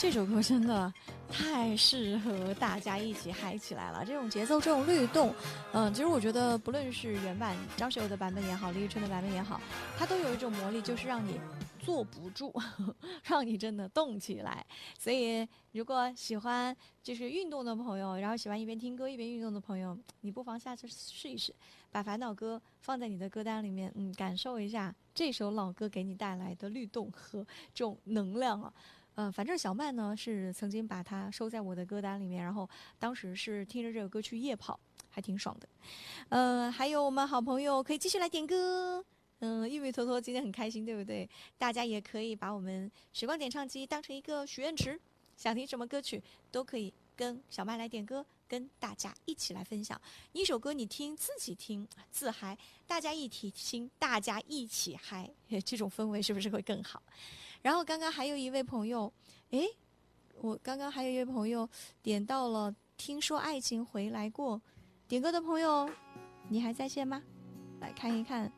这首歌真的太适合大家一起嗨起来了，这种节奏，这种律动，其实我觉得不论是原版张学友的版本也好，李宇春的版本也好，它都有一种魔力，就是让你坐不住，让你真的动起来。所以如果喜欢就是运动的朋友，然后喜欢一边听歌一边运动的朋友，你不妨下次试一试，把烦恼歌放在你的歌单里面，感受一下这首老歌给你带来的律动和这种能量啊。反正小曼呢是曾经把它收在我的歌单里面，然后当时是听着这首歌去夜跑，还挺爽的。还有我们好朋友可以继续来点歌。玉米坨坨今天很开心，对不对？大家也可以把我们时光点唱机当成一个许愿池，想听什么歌曲都可以跟小曼来点歌，跟大家一起来分享。一首歌你听自己听自嗨，大家一起听大家一起嗨，这种氛围是不是会更好？然后刚刚还有一位朋友，诶，我刚刚还有一位朋友点到了听说爱情回来过，点歌的朋友你还在线吗？来看一看。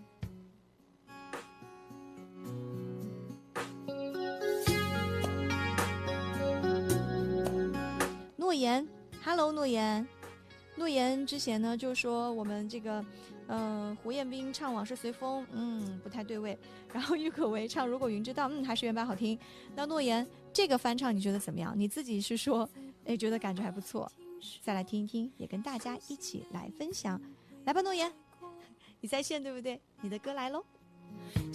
诺言 ，Hello 诺言，诺言之前呢就说我们这个，胡彦斌唱《往事随风》，不太对味。然后郁可唯唱《如果云知道》，还是原版好听。那诺言这个翻唱你觉得怎么样？你自己是说，觉得感觉还不错，再来听一听，也跟大家一起来分享。来吧，诺言，你在线对不对？你的歌来喽。